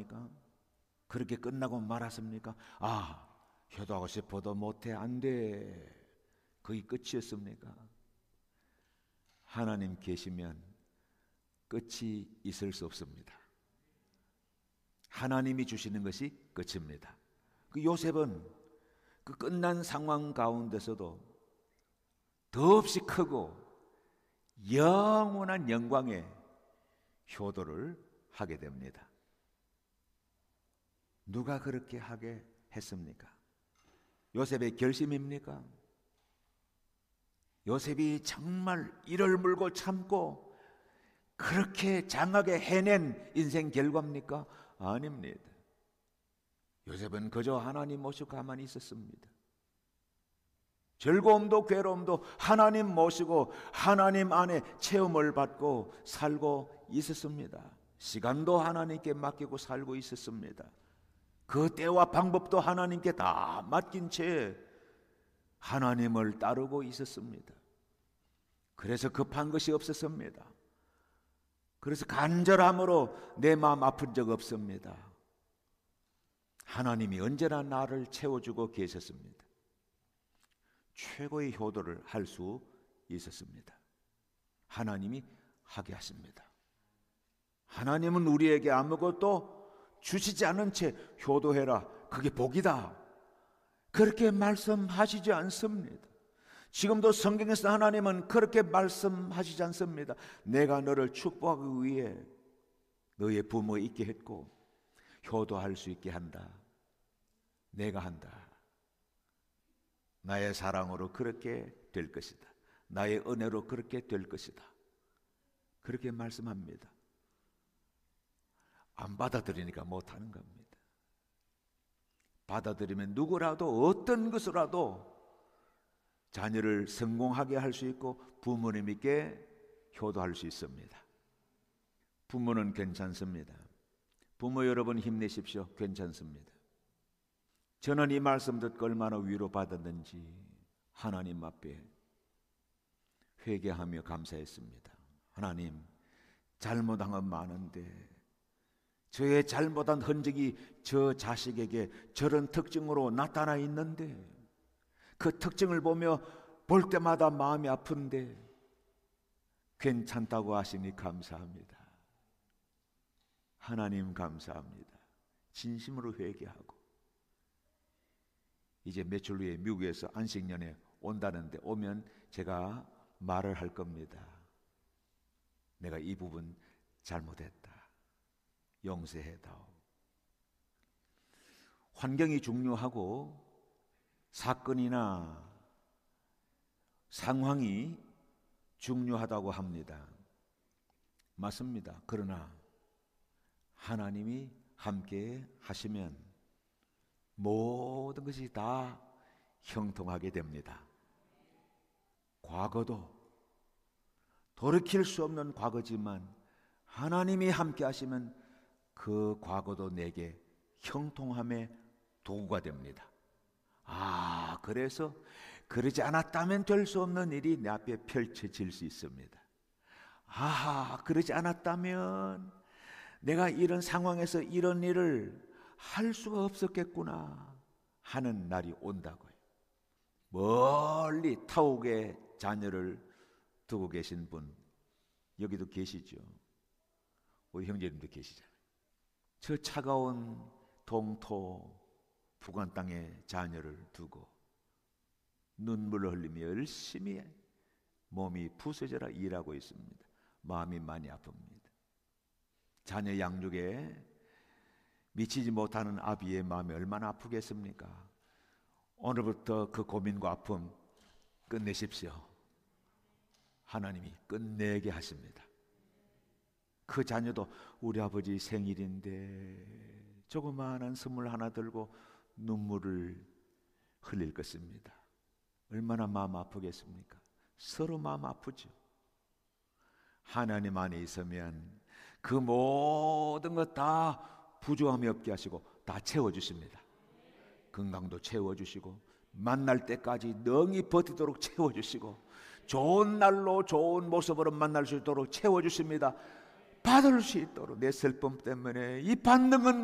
말았습니까? 그렇게 끝나고 말았습니까? 아, 효도하고 싶어도 못해, 안 돼. 그게 끝이었습니까? 하나님 계시면 끝이 있을 수 없습니다. 하나님이 주시는 것이 끝입니다. 그 요셉은 그 끝난 상황 가운데서도 더없이 크고 영원한 영광의 효도를 하게 됩니다. 누가 그렇게 하게 했습니까? 요셉의 결심입니까? 요셉이 정말 이를 물고 참고 그렇게 장하게 해낸 인생 결과입니까? 아닙니다. 요셉은 그저 하나님 모시고 가만히 있었습니다. 즐거움도 괴로움도 하나님 모시고 하나님 안에 체험을 받고 살고 있었습니다. 시간도 하나님께 맡기고 살고 있었습니다. 그 때와 방법도 하나님께 다 맡긴 채 하나님을 따르고 있었습니다. 그래서 급한 것이 없었습니다. 그래서 간절함으로 내 마음 아픈 적 없습니다. 하나님이 언제나 나를 채워주고 계셨습니다. 최고의 효도를 할 수 있었습니다. 하나님이 하게 하십니다. 하나님은 우리에게 아무것도 주시지 않은 채 효도해라, 그게 복이다, 그렇게 말씀하시지 않습니다. 지금도 성경에서 하나님은 그렇게 말씀하시지 않습니다. 내가 너를 축복하기 위해 너의 부모 있게 했고 효도할 수 있게 한다. 내가 한다. 나의 사랑으로 그렇게 될 것이다. 나의 은혜로 그렇게 될 것이다. 그렇게 말씀합니다. 안 받아들이니까 못하는 겁니다. 받아들이면 누구라도 어떤 것으로라도 자녀를 성공하게 할 수 있고 부모님께 효도할 수 있습니다. 부모는 괜찮습니다. 부모 여러분 힘내십시오. 괜찮습니다. 저는 이 말씀 듣고 얼마나 위로받았는지 하나님 앞에 회개하며 감사했습니다. 하나님, 잘못한 건 많은데 저의 잘못한 흔적이 저 자식에게 저런 특징으로 나타나 있는데 그 특징을 보며 볼 때마다 마음이 아픈데 괜찮다고 하시니 감사합니다. 하나님 감사합니다. 진심으로 회개하고 이제 며칠 후에 미국에서 안식년에 온다는데 오면 제가 말을 할 겁니다. 내가 이 부분 잘못했다. 용서해다오. 환경이 중요하고 사건이나 상황이 중요하다고 합니다. 맞습니다. 그러나 하나님이 함께 하시면 모든 것이 다 형통하게 됩니다. 과거도 돌이킬 수 없는 과거지만 하나님이 함께 하시면 그 과거도 내게 형통함의 도구가 됩니다. 아, 그래서 그러지 않았다면 될 수 없는 일이 내 앞에 펼쳐질 수 있습니다. 아, 그러지 않았다면 내가 이런 상황에서 이런 일을 할 수가 없었겠구나 하는 날이 온다고요. 멀리 타국의 자녀를 두고 계신 분 여기도 계시죠. 우리 형제님도 계시잖아요. 저 차가운 동토 북한 땅에 자녀를 두고 눈물을 흘리며 열심히 몸이 부서져라 일하고 있습니다. 마음이 많이 아픕니다. 자녀 양육에 미치지 못하는 아비의 마음이 얼마나 아프겠습니까? 오늘부터 그 고민과 아픔 끝내십시오. 하나님이 끝내게 하십니다. 그 자녀도 우리 아버지 생일인데 조그마한 선물 하나 들고 눈물을 흘릴 것입니다. 얼마나 마음 아프겠습니까? 서로 마음 아프죠. 하나님 안에 있으면 그 모든 것 다 부족함이 없게 하시고 다 채워주십니다. 건강도 채워주시고 만날 때까지 능히 버티도록 채워주시고 좋은 날로 좋은 모습으로 만날 수 있도록 채워주십니다. 받을 수 있도록 내 슬픔 때문에 이 받는 건